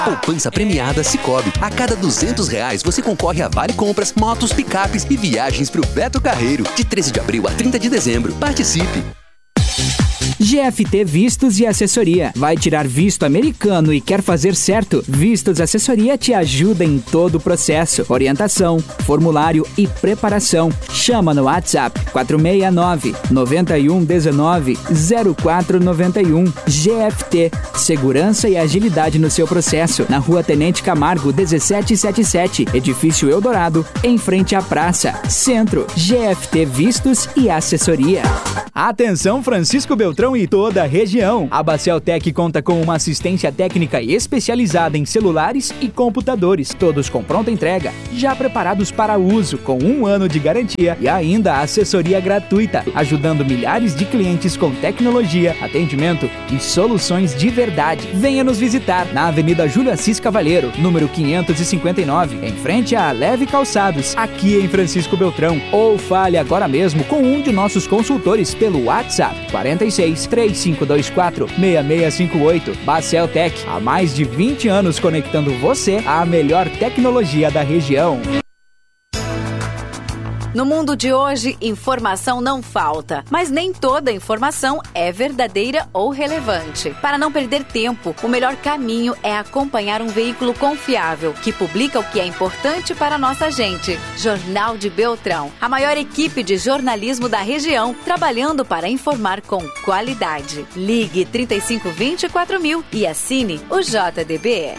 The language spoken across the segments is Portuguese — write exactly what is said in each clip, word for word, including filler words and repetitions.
Poupança premiada Sicoob. A cada duzentos reais você concorre a vale compras, motos, picapes e viagens pro Beto Carreiro. De treze de abril a trinta de dezembro. Participe! G F T Vistos e Assessoria. Vai tirar visto americano e quer fazer certo? Vistos Assessoria te ajuda em todo o processo. Orientação, formulário e preparação. Chama no WhatsApp quatro seis nove, nove um um nove, zero quatro nove um. G F T. Segurança e agilidade no seu processo. Na Rua Tenente Camargo, dezessete setenta e sete. Edifício Eldorado, em frente à praça. Centro. G F T Vistos e Assessoria. Atenção, Francisco Beltrão e toda a região. A Baceltec conta com uma assistência técnica especializada em celulares e computadores, todos com pronta entrega, já preparados para uso, com um ano de garantia e ainda assessoria gratuita, ajudando milhares de clientes com tecnologia, atendimento e soluções de verdade. Venha nos visitar na Avenida Júlio Assis Cavalheiro, número quinhentos e cinquenta e nove, em frente à Leve Calçados, aqui em Francisco Beltrão, ou fale agora mesmo com um de nossos consultores pelo WhatsApp quarenta e seis, três cinco dois quatro, seis seis cinco oito. Baceltec, há mais de vinte anos conectando você à melhor tecnologia da região. No mundo de hoje, informação não falta, mas nem toda informação é verdadeira ou relevante. Para não perder tempo, o melhor caminho é acompanhar um veículo confiável, que publica o que é importante para a nossa gente. Jornal de Beltrão, a maior equipe de jornalismo da região, trabalhando para informar com qualidade. Ligue trinta e cinco, vinte e quatro mil e assine o J D B.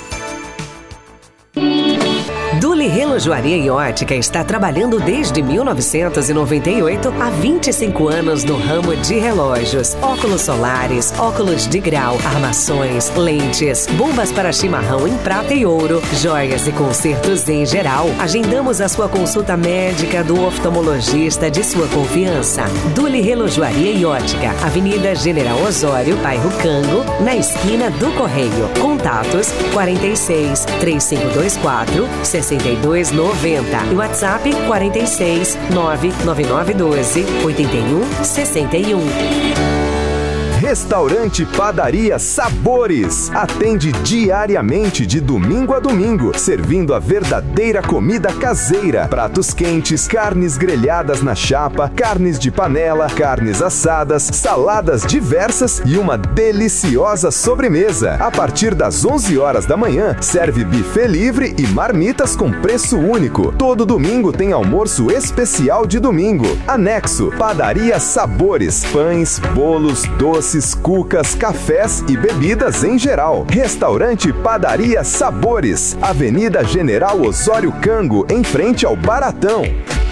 Duli Relojoaria e Ótica está trabalhando desde mil novecentos e noventa e oito há vinte e cinco anos no ramo de relógios, óculos solares, óculos de grau, armações, lentes, bombas para chimarrão em prata e ouro, joias e consertos em geral. Agendamos a sua consulta médica do oftalmologista de sua confiança. Duli Relojoaria e Ótica, Avenida General Osório, bairro Cango, na esquina do Correio. Contatos quarenta e seis, três cinco dois quatro, sessenta e dois noventa e WhatsApp quarenta e seis, nove nove nove um dois, oitenta e um sessenta e um. Restaurante Padaria Sabores. Atende diariamente de domingo a domingo, servindo a verdadeira comida caseira. Pratos quentes, carnes grelhadas na chapa, carnes de panela, carnes assadas, saladas diversas e uma deliciosa sobremesa. A partir das onze horas da manhã, serve buffet livre e marmitas com preço único. Todo domingo tem almoço especial de domingo. Anexo Padaria Sabores. Pães, bolos, doces, cucas, cafés e bebidas em geral. Restaurante Padaria Sabores, Avenida General Osório Cango, em frente ao Baratão.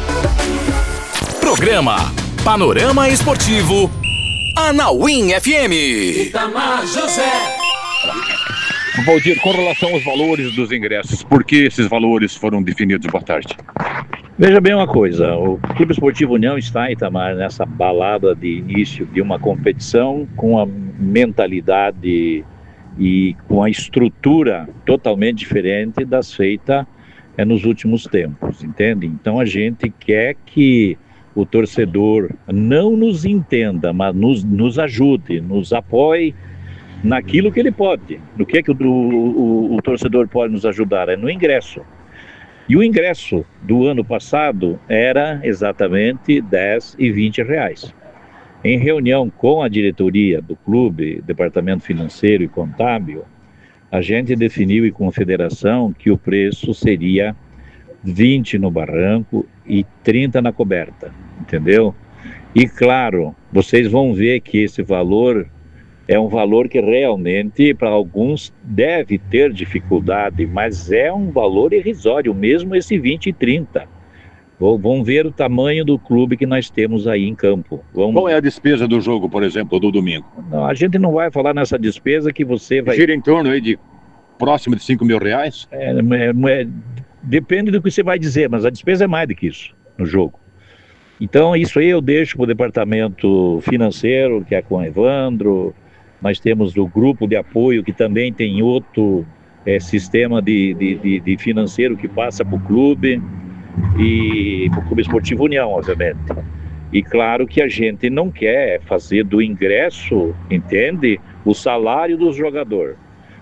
Programa Panorama Esportivo Anauim F M. Itamar José. Valdir, com relação aos valores dos ingressos, por que esses valores foram definidos? Boa tarde. Veja bem uma coisa, o Clube Esportivo União está, Itamar, nessa balada de início de uma competição com a mentalidade e com a estrutura totalmente diferente das feitas é, nos últimos tempos, entende? Então a gente quer que o torcedor não nos entenda, mas nos, nos ajude, nos apoie naquilo que ele pode. No que é que o, o, o torcedor pode nos ajudar? É no ingresso. E o ingresso do ano passado era exatamente dez e vinte reais. Em reunião com a diretoria do clube, departamento financeiro e contábil, a gente definiu e com a federação que o preço seria vinte no barranco e trinta na coberta, entendeu? E claro, vocês vão ver que esse valor é um valor que realmente para alguns deve ter dificuldade, mas é um valor irrisório, mesmo esse vinte e trinta. Vamos ver o tamanho do clube que nós temos aí em campo. Vamos... Qual é a despesa do jogo, por exemplo, do domingo? Não, a gente não vai falar nessa despesa que você vai... Gira em torno aí de próximo de cinco mil reais? É, é, é, depende do que você vai dizer, mas a despesa é mais do que isso no jogo. Então isso aí eu deixo para o departamento financeiro, que é com o Evandro. Nós temos o grupo de apoio, que também tem outro é, sistema de, de, de, de financeiro que passa para o clube e para o Clube Esportivo União, obviamente. E claro que a gente não quer fazer do ingresso, entende, o salário do jogador.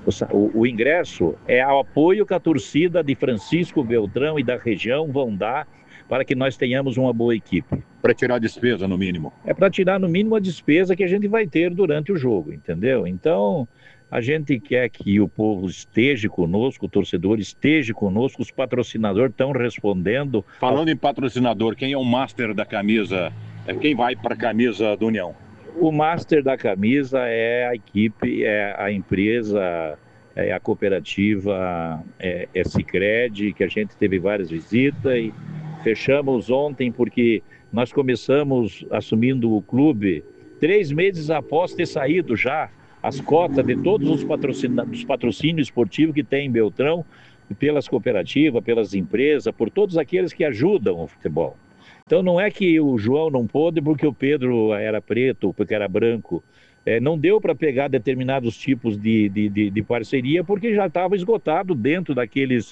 O, o ingresso é o apoio que a torcida de Francisco Beltrão e da região vão dar para que nós tenhamos uma boa equipe. Para tirar a despesa, no mínimo. É para tirar, no mínimo, a despesa que a gente vai ter durante o jogo, entendeu? Então, a gente quer que o povo esteja conosco, o torcedor esteja conosco, os patrocinadores estão respondendo. Falando em patrocinador, quem é o master da camisa? Quem vai para a camisa do União? O master da camisa é a equipe, é a empresa, é a cooperativa, é, é Sicredi, que a gente teve várias visitas e fechamos ontem porque nós começamos assumindo o clube três meses após ter saído já as cotas de todos os patrocínios, patrocínios esportivos que tem em Beltrão, pelas cooperativas, pelas empresas, por todos aqueles que ajudam o futebol. Então não é que o João não pôde porque o Pedro era preto, porque era branco. É, não deu para pegar determinados tipos de, de, de, de parceria porque já estava esgotado dentro daqueles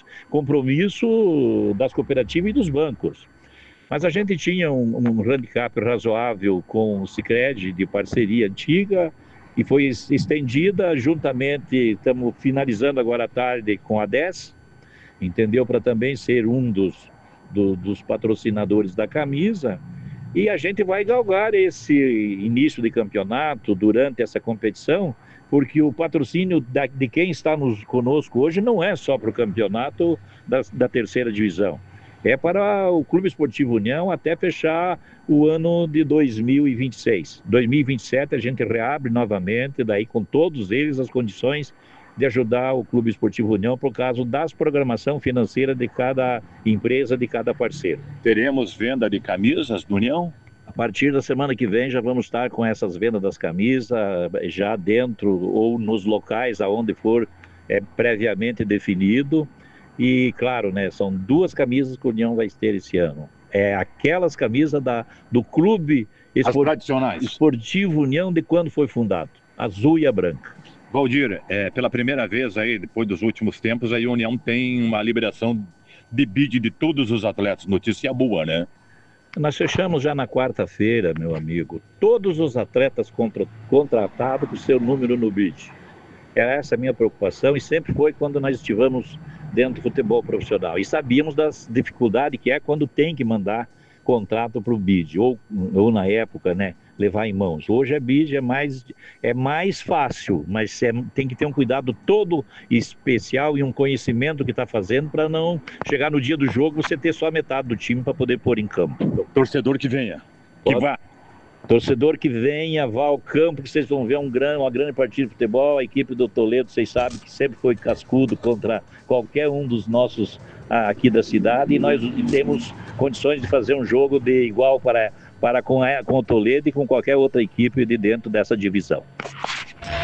compromissos das cooperativas e dos bancos. Mas a gente tinha um, um handicap razoável com o Sicredi de parceria antiga e foi estendida juntamente, estamos finalizando agora à tarde com a dez, entendeu? Para também ser um dos, do, dos patrocinadores da camisa. E a gente vai galgar esse início de campeonato durante essa competição, porque o patrocínio da, de quem está nos, conosco hoje não é só para o campeonato da, da terceira divisão. É para o Clube Esportivo União até fechar o ano de dois mil e vinte e seis. dois mil e vinte e sete a gente reabre novamente, daí com todos eles as condições de ajudar o Clube Esportivo União por causa das programação financeira de cada empresa, de cada parceiro. Teremos venda de camisas do União? A partir da semana que vem já vamos estar com essas vendas das camisas, já dentro ou nos locais aonde for é, previamente definido. E claro, né, são duas camisas que o União vai ter esse ano. É aquelas camisas da, do Clube Espor... tradicionais. Esportivo União de quando foi fundado, azul e a branca. Valdir, é, pela primeira vez aí, depois dos últimos tempos, aí a União tem uma liberação de bid de todos os atletas. Notícia boa, né? Nós fechamos já na quarta-feira, meu amigo, todos os atletas contra, contratados com seu número no bid. É essa a minha preocupação e sempre foi quando nós estivemos dentro do futebol profissional. E sabíamos das dificuldades que é quando tem que mandar contrato para o bid, ou, ou na época, né, levar em mãos. Hoje a bid é mais, é mais fácil, mas é, tem que ter um cuidado todo especial e um conhecimento que está fazendo para não chegar no dia do jogo você ter só metade do time para poder pôr em campo. Torcedor que venha, que Pode... vá. Torcedor que venha, vá ao campo, que vocês vão ver um grande, uma grande partida de futebol. A equipe do Toledo, vocês sabem que sempre foi cascudo contra qualquer um dos nossos ah, aqui da cidade. E nós temos condições de fazer um jogo de igual para, para com, a, com o Toledo e com qualquer outra equipe de dentro dessa divisão.